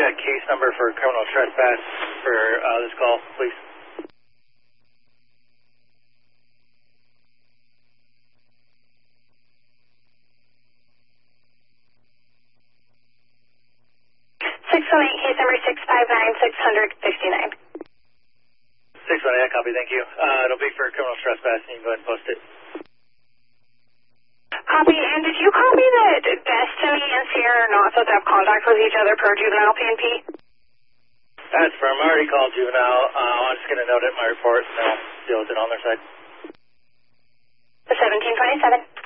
got case number for criminal trespass for this call, please. Case number 659-669. 618, copy, thank you. It'll be for criminal trespass, and you can go ahead and post it. Copy, and did you copy that Destiny and Sierra are not supposed to have contact with each other per juvenile PNP? That's firm. I already called juvenile. I'm just going to note it in my report, and I'll deal with it on their side. The 1727.